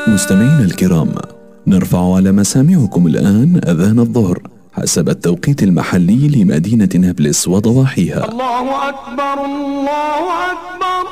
مستمعينا الكرام، نرفع على مسامعكم الآن أذان الظهر حسب التوقيت المحلي لمدينة نابلس وضواحيها. الله أكبر الله أكبر.